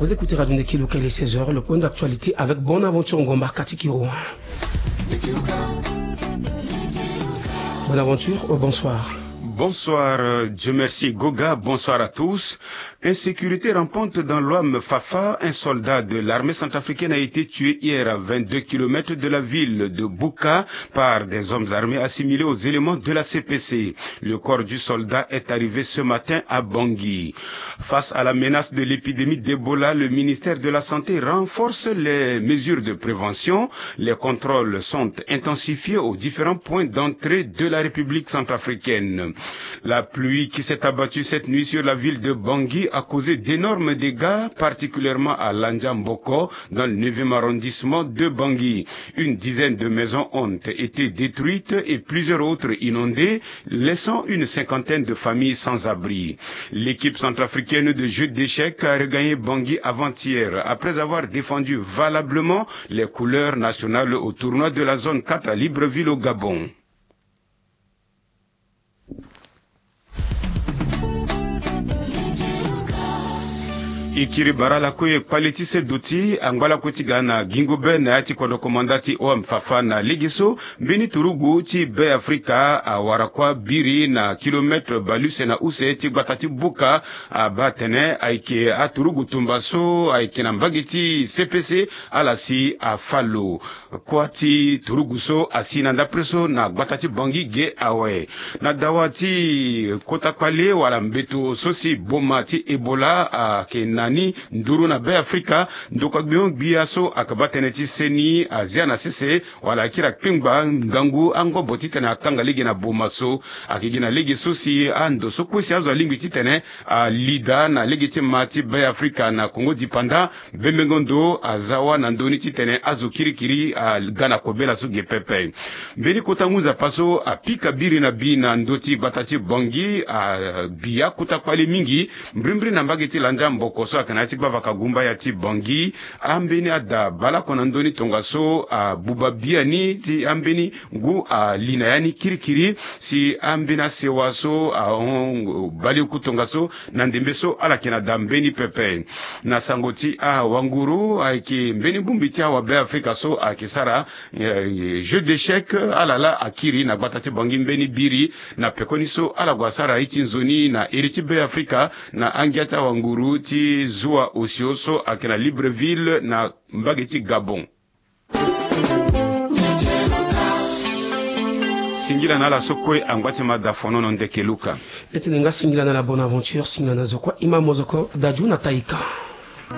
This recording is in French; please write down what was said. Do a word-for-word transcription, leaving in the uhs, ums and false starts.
Vous écoutez Radio Ndekeluka, il est seize heures, le point d'actualité avec Bonaventure Ngomba Katikiro. Bonaventure, oh, bonsoir. Bonsoir, Dieu merci Goga, bonsoir à tous. Insécurité rampante dans l'Ouam Fafa, un soldat de l'armée centrafricaine a été tué hier à vingt-deux kilomètres de la ville de Bouka par des hommes armés assimilés aux éléments de la C P C. Le corps du soldat est arrivé ce matin à Bangui. Face à la menace de l'épidémie d'Ebola, le ministère de la Santé renforce les mesures de prévention. Les contrôles sont intensifiés aux différents points d'entrée de la République centrafricaine. La pluie qui s'est abattue cette nuit sur la ville de Bangui a causé d'énormes dégâts, particulièrement à Landiamboko, dans le neuvième arrondissement de Bangui. Une dizaine de maisons ont été détruites et plusieurs autres inondées, laissant une cinquantaine de familles sans abri. L'équipe centrafricaine de jeux d'échecs a regagné Bangui avant-hier, après avoir défendu valablement les couleurs nationales au tournoi de la zone quatre à Libreville au Gabon. Ikiri barala kwe paleti se duti angwala kuti gana gingo be na ati kondo komandati o mfafa na ligiso bini turugu ti be Afrika awara kwa biri na kilometre baluse na use ti batati buka abatene aike aturugu tumbaso aike na mbagiti C P C alasi afalo kwa ti turugu so asina ndapreso na batati Bangui ge awe na dawati kota kwale wala mbeto sosi boma ti Ebola a kena ni nduru na be Afrika ndoka gbion biaso akabatene ti seni azia na sese wala kira kpingba ngangu ango botite na kanga ligi na bomaso akigi na ligi sosi ando so kwesi azo lingwi titene a lida na ligi ti mati be Afrika na Kongo dipanda bembengondo azawa na ndoni titene azo kirikiri a gana kobela so gepepe beni kotanguza paso a pika biri na bina ndoti batati Bangui a bia kutakwali mingi mbrimbri na mbageti Landiamboko so kanati bava kagumba ya ti Bangui ambeni ada bala konandoni tongaso a buba biani ti ambeni ngu a lina yani kirikiri si ambena sewaso a on bali kutongaso nandembeso ala kena dambeni pepe na sangoti a wanguru a ki mbeni bumbiti wa be Afrika so a kisara e, jeu d'échecs alala akiri na batati Bangui mbeni biri na pekoniso ala gwasara itinzoni na eriti be Afrika na angiata wanguru ti zua osioso akina Libreville na mbageti Gabon. Singila na la sokwe angwati madafono no Ndekeluka. Etenenga singila na la Bonaventure singila na zokwa ima mozoko daju na taika.